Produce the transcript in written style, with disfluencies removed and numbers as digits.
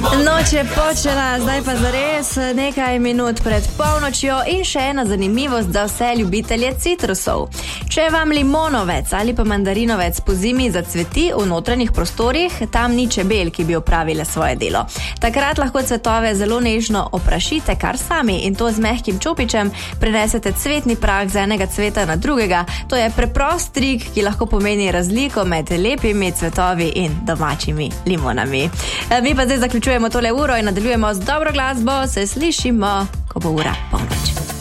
Noč je počela, zdaj pa zares nekaj minut pred polnočjo in še ena zanimivost za vse ljubitelje citrusov. Če vam limonovec ali pa mandarinovec po zimi zacveti v notranjih prostorih, tam ni čebel, ki bi opravile svoje delo. Takrat lahko cvetove zelo nežno oprašite kar sami in to z mehkim čopičem prenesete cvetni prah z enega cveta na drugega. To je preprost trik, ki lahko pomeni razliko med lepimi cvetovi in domačimi limonami. Mi pa zdaj zaključujemo tole uro in nadaljujemo z dobro glasbo. Se slišimo, ko bo ura polnoč.